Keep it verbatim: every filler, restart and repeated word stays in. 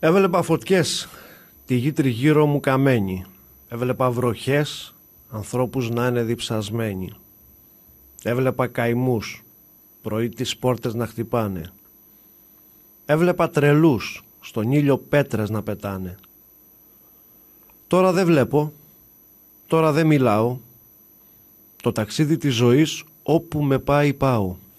Έβλεπα φωτιές, τη γη τριγύρω μου καμένη. Έβλεπα βροχές, ανθρώπους να είναι διψασμένοι. Έβλεπα καημούς, πρωί τις πόρτες να χτυπάνε. Έβλεπα τρελούς, στον ήλιο πέτρες να πετάνε. Τώρα δεν βλέπω, τώρα δεν μιλάω. Το ταξίδι της ζωής όπου με πάει πάω.